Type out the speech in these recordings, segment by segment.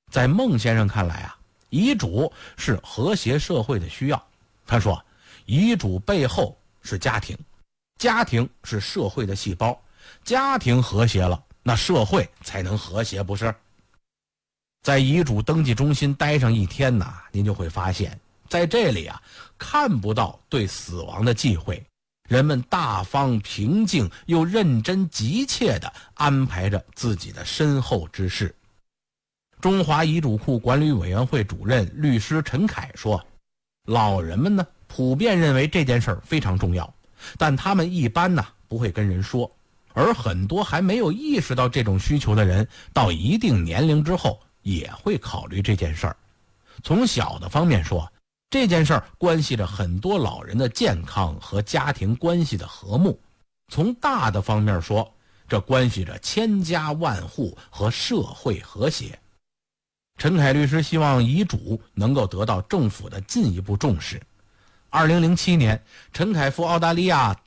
在孟先生看来啊，遗嘱是和谐社会的需要。他说，遗嘱背后是家庭，家庭是社会的细胞，家庭和谐了，那社会才能和谐，不是？在遗嘱登记中心待上一天呢，您就会发现，在这里啊，看不到对死亡的忌讳，人们大方平静又认真急切地安排着自己的身后之事。中华遗嘱库管理委员会主任律师陈凯说，老人们呢普遍认为这件事儿非常重要，但他们一般呢不会跟人说，而很多还没有意识到这种需求的人，到一定年龄之后也会考虑这件事儿。从小的方面说，这件事儿关系着很多老人的健康和家庭关系的和睦；从大的方面说，这关系着千家万户和社会和谐。陈凯律师希望遗嘱能够得到政府的进一步重视。2007年，陈凯赴澳大利亚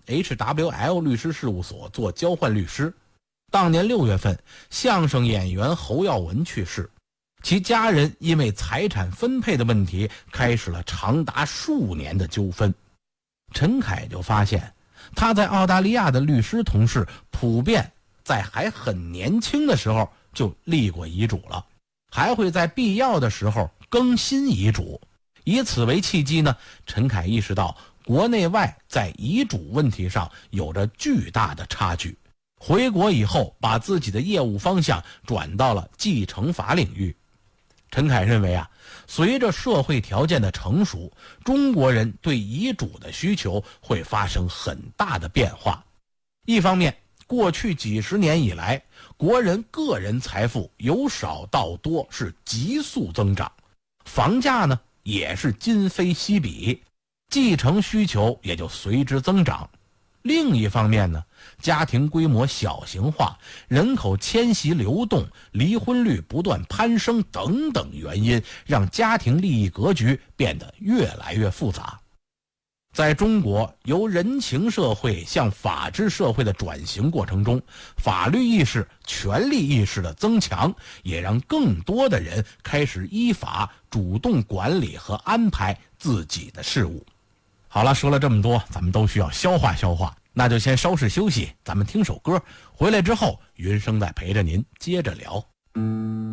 HWL 律师事务所做交换律师。当年6月份，相声演员侯耀文去世，其家人因为财产分配的问题开始了长达数年的纠纷。陈凯就发现，他在澳大利亚的律师同事普遍在还很年轻的时候就立过遗嘱了，还会在必要的时候更新遗嘱。以此为契机呢，陈凯意识到国内外在遗嘱问题上有着巨大的差距。回国以后，把自己的业务方向转到了继承法领域。陈凯认为啊，随着社会条件的成熟，中国人对遗嘱的需求会发生很大的变化。一方面，过去几十年以来，国人个人财富由少到多是急速增长，房价呢也是今非昔比，继承需求也就随之增长。另一方面呢，家庭规模小型化、人口迁徙流动、离婚率不断攀升等等原因，让家庭利益格局变得越来越复杂。在中国由人情社会向法治社会的转型过程中，法律意识、权利意识的增强，也让更多的人开始依法主动管理和安排自己的事务。好了，说了这么多，咱们都需要消化消化，那就先稍事休息，咱们听首歌，回来之后云生再陪着您接着聊。